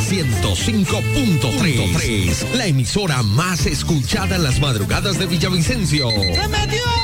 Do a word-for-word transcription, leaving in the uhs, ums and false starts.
ciento cinco punto tres, la emisora más escuchada en las madrugadas de Villavicencio. ¡Se metió!